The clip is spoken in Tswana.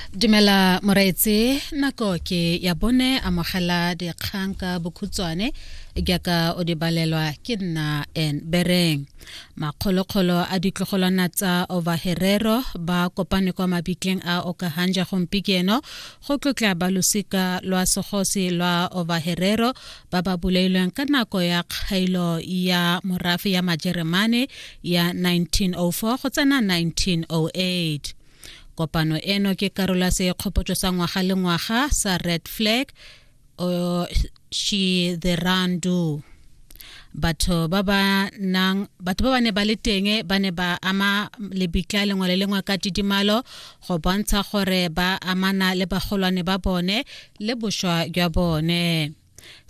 Dumela moraitse nako ke ya bone amogela dikgang ka bokhutswane ka o di balelwa ke nna en bereng makgolokgolo a ditlogolwana tsa Overherero ba kopane kwa mabitleng a Okahanja gompikeno go tlotla balosika lwa segosi lwa Overherero ba ba buleilweng ka nako ya kgailo ya morafe ya Majeremane ya 1904 go tsena 1908. Kopano eno ke karolo se kgopotso sa ngwaga le ngwaga sa Red Flag Shitherandu. Batho ba ba ne ba le teng ba ne ba ama lebitla lengwe le lengwe ka tidimalo go bontsha gore ba amana le bagolwane ba bone le boswa jwa bone.